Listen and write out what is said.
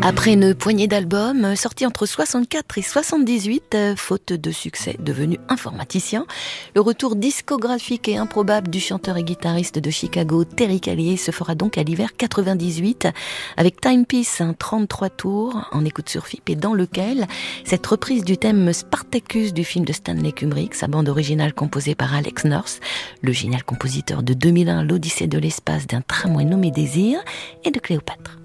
Après une poignée d'albums sortis entre 64 et 78, faute de succès, devenu informaticien, le retour discographique et improbable du chanteur et guitariste de Chicago, Terry Callier, se fera donc à l'hiver 98 avec Timepiece, un 33 tours en écoute sur FIP, et dans lequel cette reprise du thème Spartacus du film de Stanley Kubrick, sa bande originale composée par Alex North, le génial compositeur de 2001, l'Odyssée de l'espace, d'un tramway nommé Désir et de Cléopâtre.